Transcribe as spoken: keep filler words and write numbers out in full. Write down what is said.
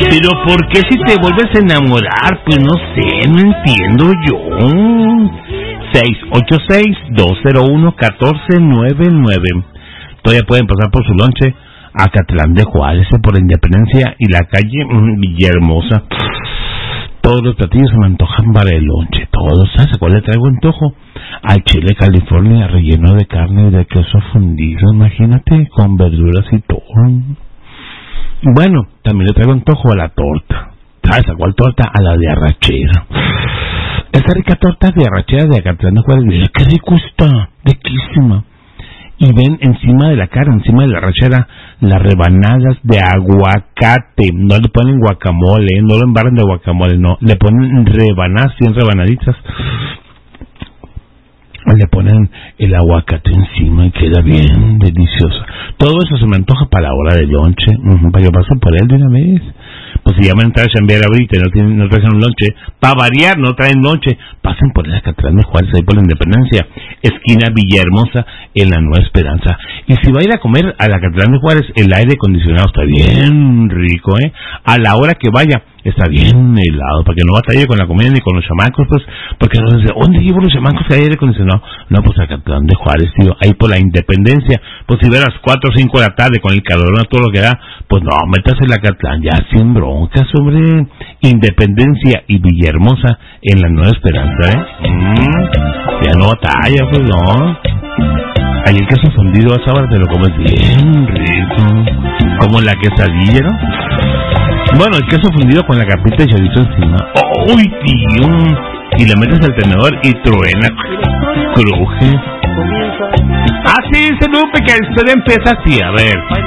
Pero ¿por qué si te vuelves a enamorar? Pues no sé, no entiendo yo. seis ocho seis, dos cero uno, uno cuatro nueve nueve. Todavía pueden pasar por su lonche a Catlán de Juárez, por la Independencia y la calle mmm, Villahermosa. Todos los platillos se me antojan para el lonche, todos. ¿Sabes cuál le traigo antojo? Al chile California relleno de carne y de queso fundido, imagínate, con verduras y todo. Bueno, también le traigo antojo a la torta. ¿Sabes a cuál torta? A la de arrachera. Esa rica torta de arrachera de Acatlán de Juárez, mira qué rico está, riquísima. Y ven encima de la carne, encima de la arrachera, las rebanadas de aguacate. No le ponen guacamole, no lo embarran de guacamole, no. Le ponen rebanadas, cien rebanaditas. Le ponen el aguacate encima y queda bien deliciosa. Todo eso se me antoja para la hora de lonche. Uh-huh, para que pasen por él de una vez. Pues si ya me entran a chambear ahorita y no, tienen, no traen un lonche, para variar, no traen lonche, pasen por el Acatlán de Juárez, ahí por la Independencia, esquina Villahermosa, en la Nueva Esperanza. Y si va a ir a comer al Acatlán de Juárez, el aire acondicionado está bien rico, ¿eh? A la hora que vaya, está bien helado, para que no batalle con la comida ni con los chamacos, pues, porque no sé, ¿dónde llevo los chamacos que hay aire acondicionado? No, pues Acatlán de Juárez, tío, ahí por la Independencia. Pues si ve a las cuatro o cinco de la tarde con el calor, todo lo que da, pues no, métase el Acatlán, ya sin broncas, sobre Independencia y Villahermosa en la Nueva Esperanza, ¿eh? Mm, ya no batalla, pues no. Ahí el queso fundido a sábado te lo comes bien rico, como la quesadilla, ¿no? Bueno, el queso fundido con la capita de chorizo encima. ¡Uy, tío! Y le metes al tenedor y truena. Cruje. Ah, sí, se lupe que la historia empieza así, a ver.